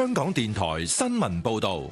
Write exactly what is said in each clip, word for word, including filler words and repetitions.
香港電台新聞報道。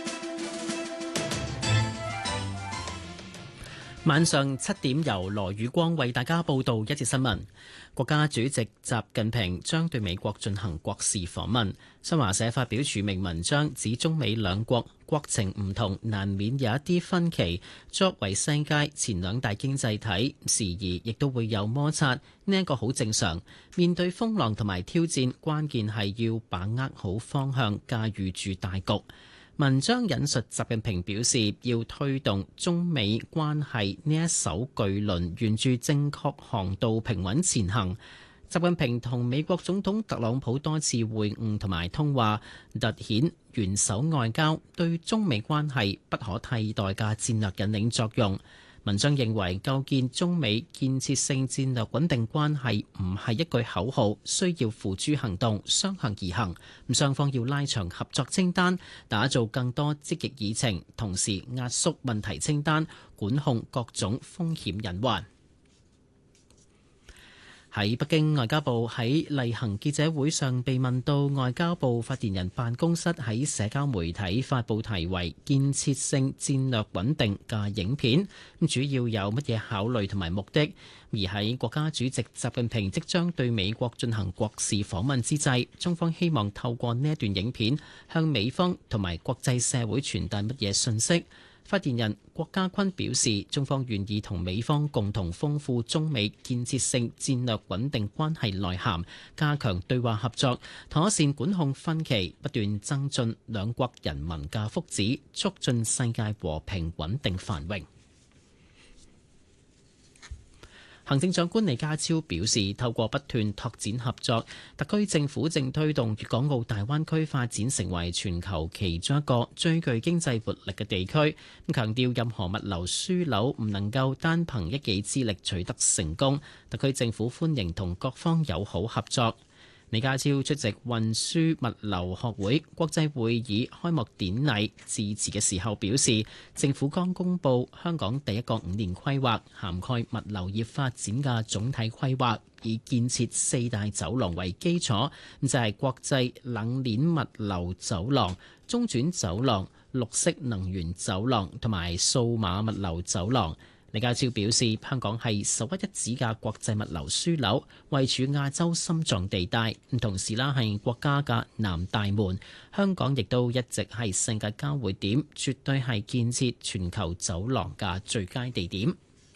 晚上七點，由羅宇光為大家報道一節新聞。國家主席習近平將對美國進行國事訪問。新華社發表署名文章，指中美兩國國情唔同，難免有一啲分歧。作為世界前兩大經濟體，時而亦都會有摩擦，呢一個好正常。面對風浪同埋挑戰，關鍵係要把握好方向，駕馭住大局。文章引述習近平表示，要推動中美關係呢一艘巨輪沿住正確航道平穩前行。習近平同美國總統特朗普多次會晤同埋通話，凸顯元首外交對中美關係不可替代嘅戰略引領作用。文章認為，構建中美建設性戰略穩定關係唔係一句口號，需要付諸行動，雙向而行。咁雙方要拉長合作清單，打造更多積極議程，同時壓縮問題清單，管控各種風險隱患。喺北京，外交部喺例行記者會上被問到外交部發言人辦公室喺社交媒體發布題為「建設性戰略穩定」嘅影片，主要有乜嘢考慮同埋目的？而喺國家主席習近平即將對美國進行國事訪問之際，中方希望透過呢一段影片向美方同埋國際社會傳達乜嘢信息？發言人郭家坤表示，中方願意同美方共同豐富中美建設性戰略穩定關係內涵，加強對話合作，妥善管控分歧，不斷增進兩國人民嘅福祉，促進世界和平穩定繁榮。行政長官李家超表示，透過不斷拓展合作，特區政府正推動粵港澳大灣區發展成為全球其中一個最具經濟活力嘅地區。咁強調，任何物流樞紐唔能夠單憑一己之力取得成功，特區政府歡迎同各方友好合作。李家超出席運輸物流學會國際會議開幕典禮致辭嘅時候表示，政府剛公布香港第一個五年規劃，涵蓋物流業發展嘅總體規劃，以建設四大走廊為基礎，就係、是、國際冷鏈物流走廊、中轉走廊、綠色能源走廊同埋數碼物流走廊。李家超表示，香港係首屈一指嘅國際物流樞紐，位處亞洲心臟地帶，同時啦係國家嘅南大門。香港亦都一直係世界交匯點，絕對係建設全球走廊嘅最佳地點。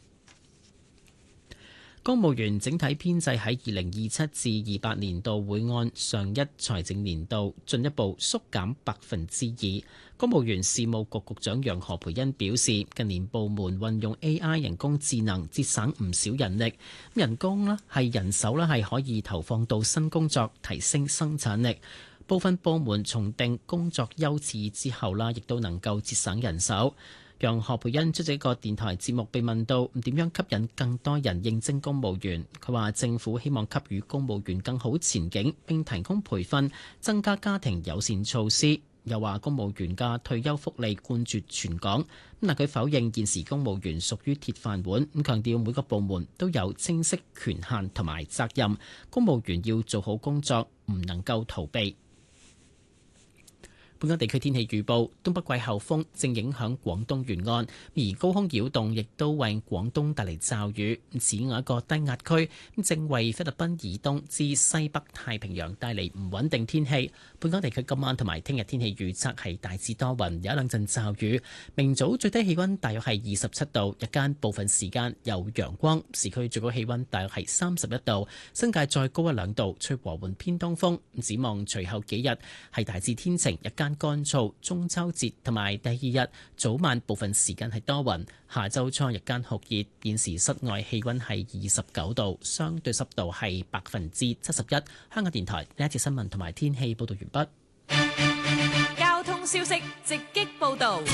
公務員整體編制喺二零二七至二八年度會按上一財政年度進一步縮減百分之二。公務員事務局局長楊何蓓茵表示，近年部門運用 A I 人工智能節省唔少人力，人工咧係人手咧係可以投放到新工作，提升生產力。部分部門重定工作優次之後啦，亦都能夠節省人手。楊何蓓茵出席一個電台節目，被問到點樣吸引更多人應徵公務員，佢話政府希望給予公務員更好前景，並提供培訓，增加家庭友善措施。又話公務員嘅退休福利冠絕全港，但佢否認現時公務員屬於鐵飯碗，咁強調每個部門都有清晰權限同埋責任，公務員要做好工作，唔能夠逃避。本港地區天氣預報，東北季候風正影響廣東沿岸，而高空擾動亦都為廣東帶嚟驟雨。此外，一個低壓區正為菲律賓以東至西北太平洋帶嚟唔穩定天氣。本港地區今晚同埋聽日天氣預測係大致多雲，有一兩陣驟雨。明早最低氣溫大約係二十七度，日間部分時間有陽光。市區最高氣溫大約係三十一度，新界再高一兩度，吹和緩偏東風。展望隨後幾日係大致天晴，日間乾燥，中秋節同埋第二日早晚部分時間係多雲，下周初日間酷熱。現時室外氣溫係二十九度，相對濕度係百分之七十一。香港電台呢一節新聞同埋天氣報道完畢。 交通消息直擊報道。